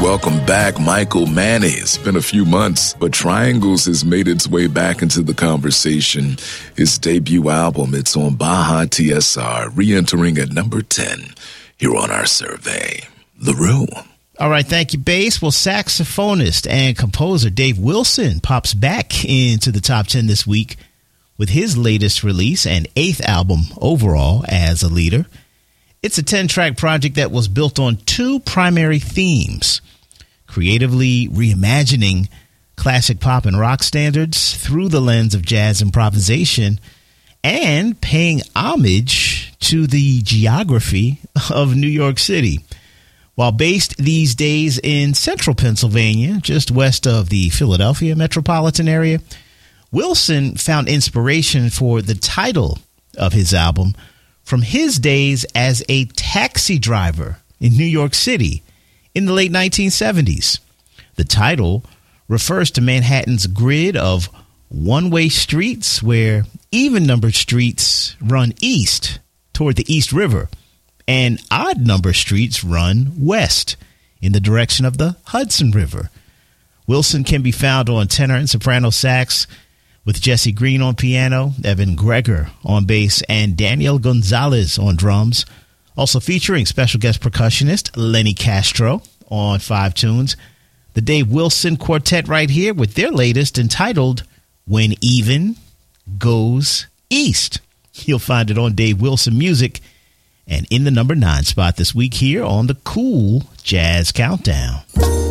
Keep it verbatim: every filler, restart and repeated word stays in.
welcome back Michael Manny. It's been a few months, but Triangles has made its way back into the conversation. His debut album, it's on Baja T S R, re-entering at number ten here on our survey. LaRue. All right, thank you, Bass. Well, saxophonist and composer Dave Wilson pops back into the top ten this week with his latest release and eighth album overall as a leader. It's a ten-track project that was built on two primary themes: creatively reimagining classic pop and rock standards through the lens of jazz improvisation and paying homage to the geography of New York City. While based these days in central Pennsylvania, just west of the Philadelphia metropolitan area, Wilson found inspiration for the title of his album from his days as a taxi driver in New York City in the late nineteen seventies. The title refers to Manhattan's grid of one-way streets where even-numbered streets run east toward the East River and odd-numbered streets run west in the direction of the Hudson River. Wilson can be found on tenor and soprano sax, with Jesse Green on piano, Evan Greger on bass, and Daniel Gonzalez on drums. Also featuring special guest percussionist Lenny Castro on five tunes. The Dave Wilson Quartet right here with their latest entitled When Even Goes East. You'll find it on Dave Wilson Music and in the number nine spot this week here on the Cool Jazz Countdown.